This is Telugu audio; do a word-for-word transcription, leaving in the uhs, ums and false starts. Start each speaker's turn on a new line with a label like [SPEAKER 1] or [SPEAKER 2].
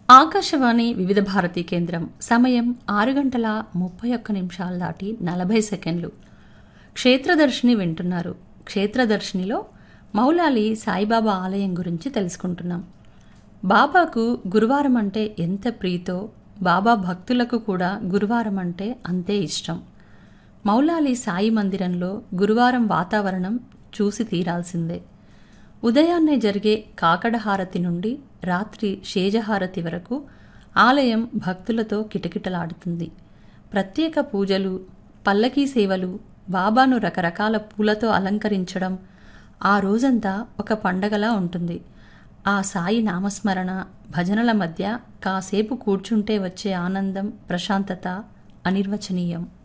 [SPEAKER 1] ఆకాశవాణి వివిధ భారతి కేంద్రం. సమయం ఆరు గంటల ముప్పై ఒక్క నిమిషాలు దాటి నలభై సెకండ్లు. క్షేత్రదర్శిని వింటున్నారు. క్షేత్రదర్శినిలో మౌలాలి సాయిబాబా ఆలయం గురించి తెలుసుకుంటున్నాం. బాబాకు గురువారం అంటే ఎంత ప్రీతో బాబా భక్తులకు కూడా గురువారం అంటే అంతే ఇష్టం. మౌలాలి సాయి మందిరంలో గురువారం వాతావరణం చూసి తీరాల్సిందే. ఉదయాన్నే జరిగే కాకడహారతి నుండి రాత్రి శేజహారతి వరకు ఆలయం భక్తులతో కిటకిటలాడుతుంది. ప్రత్యేక పూజలు, పల్లకీ సేవలు, బాబాను రకరకాల పూలతో అలంకరించడం ఆ రోజంతా ఒక పండగలా ఉంటుంది. ఆ సాయి నామస్మరణ, భజనల మధ్య కాసేపు కూర్చుంటే వచ్చే ఆనందం, ప్రశాంతత అనిర్వచనీయం.